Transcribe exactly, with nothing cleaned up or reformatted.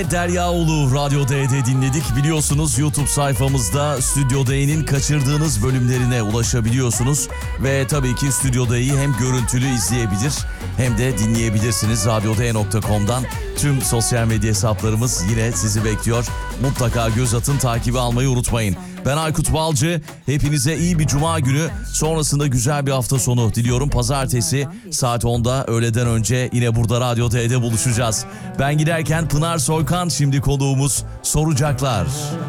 Deryaoğlu Radyo D'de dinledik. Biliyorsunuz YouTube sayfamızda Stüdyo D'nin kaçırdığınız bölümlerine ulaşabiliyorsunuz. Ve tabii ki Stüdyo D'yi hem görüntülü izleyebilir hem de dinleyebilirsiniz. radyo d nokta com'dan tüm sosyal medya hesaplarımız yine sizi bekliyor. Mutlaka göz atın, takibi almayı unutmayın. Ben Aykut Balcı. Hepinize iyi bir cuma günü, sonrasında güzel bir hafta sonu diliyorum. Pazartesi saat onda öğleden önce yine burada Radyo D'de buluşacağız. Ben giderken Pınar Soykan şimdi konuğumuz. Soracaklar.